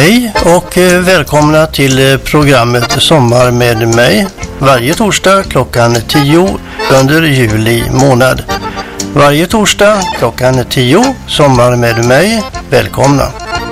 Hej och välkomna till programmet Sommar med mig varje torsdag klockan 10 under juli månad. Varje torsdag klockan 10, Sommar med mig. Välkomna!